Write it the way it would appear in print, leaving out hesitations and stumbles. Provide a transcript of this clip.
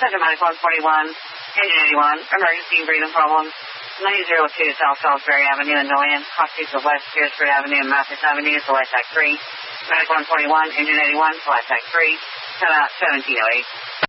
Center Medic 141, Engine 81, emergency breathing problems. 902 South Salisbury Avenue in Noyan, Hospital West, Beersford Avenue and Mathis Avenue, Flight Tech 3. Medic 141, Engine 81, Flight Tech 3. 1708.